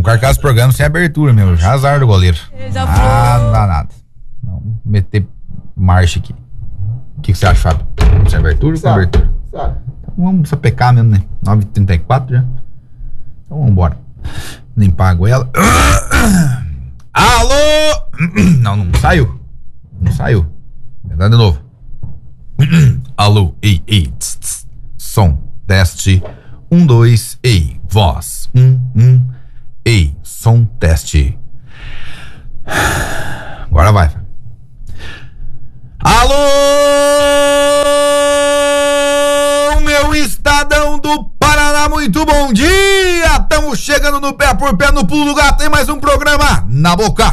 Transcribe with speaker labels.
Speaker 1: carcaça programa sem abertura, meu. Já azar do goleiro. Ah, não dá nada. Vamos meter marcha aqui. O que você acha, Fábio? Sem abertura ou com abertura? Então vamos só pecar mesmo, né? 9h34 já. Então vamos embora. Nem pago ela. Alô? Não saiu. Não saiu. Vou dar de novo. Alô, ei, tss, tss. Som, teste. 1, 2, ei, voz. 1, ei, som, teste. Agora vai. Alô, meu Estadão do Paraná, muito bom dia! Estamos chegando no pé por pé no pulo do gato. Tem mais um programa na boca.